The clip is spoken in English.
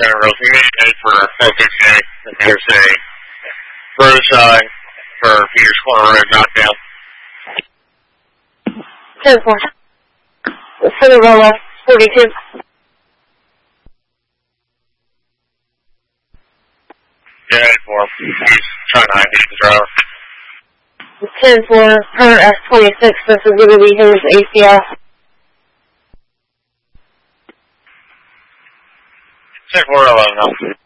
Rose, we made it for Focus A, and there's a roadside for Peters Corner Road knockdown. 10-4. Cinderella, 42. Yeah, for him. He's trying to ID the driver. 10-4, her S26, this is going to be his ACL. 10-4, 11,